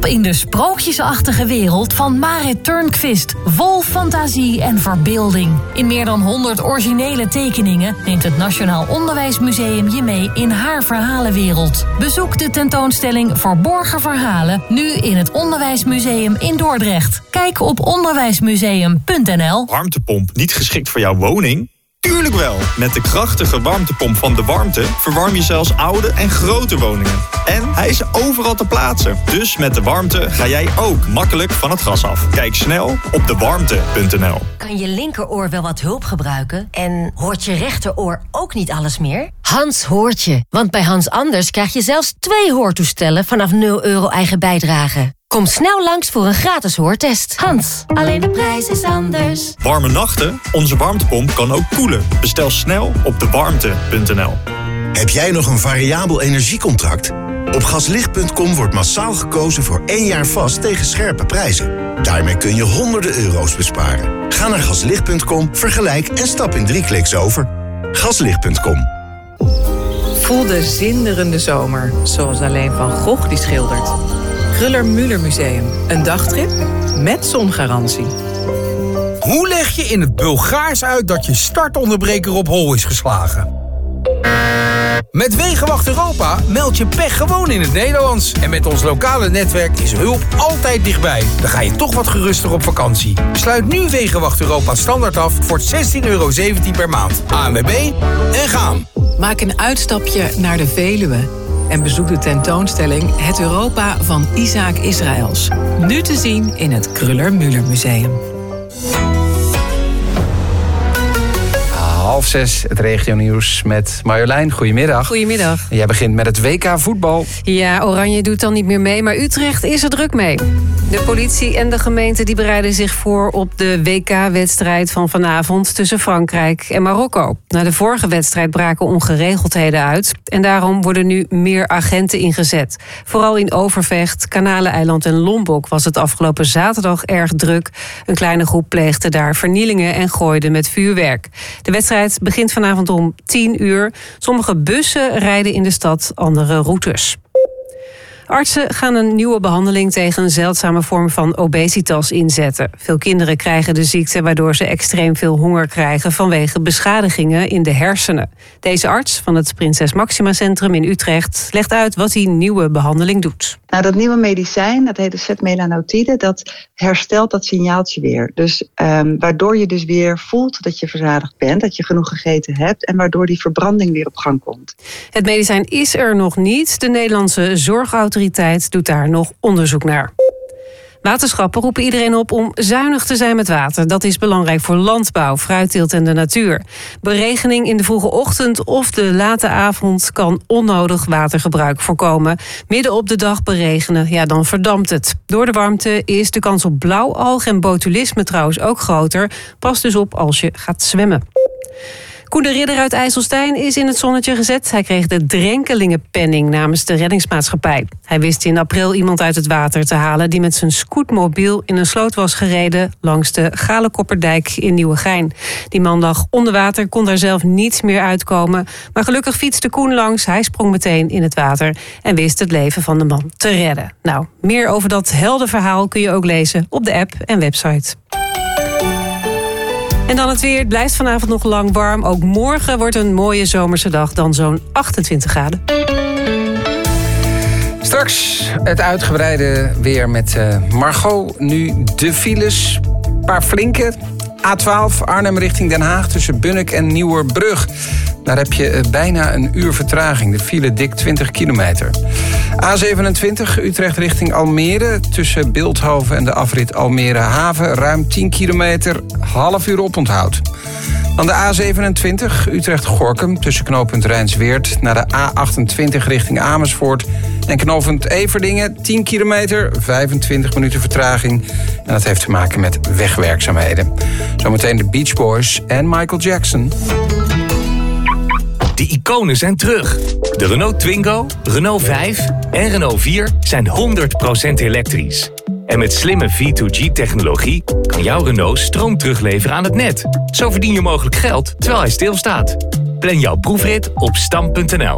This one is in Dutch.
Stap in de sprookjesachtige wereld van Marit Turnquist. Vol fantasie en verbeelding. In meer dan 100 originele tekeningen neemt het Nationaal Onderwijsmuseum je mee in haar verhalenwereld. Bezoek de tentoonstelling Verborgen Verhalen nu in het Onderwijsmuseum in Dordrecht. Kijk op onderwijsmuseum.nl. Warmtepomp niet geschikt voor jouw woning? Tuurlijk wel! Met de krachtige warmtepomp van De Warmte verwarm je zelfs oude en grote woningen. En hij is overal te plaatsen. Dus met De Warmte ga jij ook makkelijk van het gas af. Kijk snel op dewarmte.nl. Kan je linkeroor wel wat hulp gebruiken? En hoort je rechteroor ook niet alles meer? Hans hoort je. Want bij Hans Anders krijg je zelfs 2 hoortoestellen vanaf €0 eigen bijdrage. Kom snel langs voor een gratis hoortest. Hans, alleen de prijs is anders. Warme nachten? Onze warmtepomp kan ook koelen. Bestel snel op dewarmte.nl. Heb jij nog een variabel energiecontract? Op gaslicht.com wordt massaal gekozen voor 1 jaar vast tegen scherpe prijzen. Daarmee kun je honderden euro's besparen. Ga naar gaslicht.com, vergelijk en stap in 3 kliks over. Gaslicht.com. Voel de zinderende zomer, zoals alleen Van Gogh die schildert. Kruller-Müller Museum. Een dagtrip met zongarantie. Hoe leg je in het Bulgaars uit dat je startonderbreker op hol is geslagen? Met Wegenwacht Europa meld je pech gewoon in het Nederlands. En met ons lokale netwerk is hulp altijd dichtbij. Dan ga je toch wat geruster op vakantie. Sluit nu Wegenwacht Europa standaard af voor €16,17 per maand. ANWB en gaan. Maak een uitstapje naar de Veluwe en bezoek de tentoonstelling Het Europa van Isaac Israëls. Nu te zien in het Kruller-Müller Museum. 5:30, het regionieuws met Marjolein. Goedemiddag. Goedemiddag. Jij begint met het WK voetbal. Ja, Oranje doet dan niet meer mee, maar Utrecht is er druk mee. De politie en de gemeente die bereiden zich voor op de WK-wedstrijd van vanavond tussen Frankrijk en Marokko. Na de vorige wedstrijd braken ongeregeldheden uit en daarom worden nu meer agenten ingezet. Vooral in Overvecht, Kanaleneiland en Lombok was het afgelopen zaterdag erg druk. Een kleine groep pleegde daar vernielingen en gooide met vuurwerk. De wedstrijd begint vanavond om 10:00. Sommige bussen rijden in de stad andere routes. Artsen gaan een nieuwe behandeling tegen een zeldzame vorm van obesitas inzetten. Veel kinderen krijgen de ziekte waardoor ze extreem veel honger krijgen vanwege beschadigingen in de hersenen. Deze arts van het Prinses Maxima Centrum in Utrecht legt uit wat die nieuwe behandeling doet. Nou, dat nieuwe medicijn, dat heet setmelanotide, dat herstelt dat signaaltje weer. Dus waardoor je dus weer voelt dat je verzadigd bent, dat je genoeg gegeten hebt en waardoor die verbranding weer op gang komt. Het medicijn is er nog niet. De Nederlandse Zorgautoriteit doet daar nog onderzoek naar. Waterschappen roepen iedereen op om zuinig te zijn met water. Dat is belangrijk voor landbouw, fruitteelt en de natuur. Beregening in de vroege ochtend of de late avond kan onnodig watergebruik voorkomen. Midden op de dag beregenen, ja, dan verdampt het. Door de warmte is de kans op blauwalg en botulisme trouwens ook groter. Pas dus op als je gaat zwemmen. Koen de Ridder uit IJsselstein is in het zonnetje gezet. Hij kreeg de Drenkelingenpenning namens de reddingsmaatschappij. Hij wist in april iemand uit het water te halen die met zijn scootmobiel in een sloot was gereden langs de Galekopperdijk in Nieuwegein. Die man lag onder water, kon daar zelf niets meer uitkomen. Maar gelukkig fietste Koen langs. Hij sprong meteen in het water en wist het leven van de man te redden. Nou, meer over dat heldenverhaal kun je ook lezen op de app en website. En dan het weer. Het blijft vanavond nog lang warm. Ook morgen wordt een mooie zomerse dag, dan zo'n 28 graden. Straks het uitgebreide weer met Margot. Nu de files. Een paar flinke. A12 Arnhem richting Den Haag tussen Bunnik en Nieuwerbrug. Daar heb je bijna een uur vertraging. De file dik 20 kilometer. A27 Utrecht richting Almere. Tussen Bilthoven en de afrit Almere Haven. Ruim 10 kilometer, half uur oponthoud. Dan de A27 Utrecht-Gorinchem tussen knooppunt Rijnsweert naar de A28 richting Amersfoort en knooppunt Everdingen. 10 kilometer, 25 minuten vertraging. En dat heeft te maken met wegwerkzaamheden. Zometeen de Beach Boys en Michael Jackson. De iconen zijn terug. De Renault Twingo, Renault 5 en Renault 4 zijn 100% elektrisch. En met slimme V2G-technologie kan jouw Renault stroom terugleveren aan het net. Zo verdien je mogelijk geld terwijl hij stilstaat. Plan jouw proefrit op stam.nl.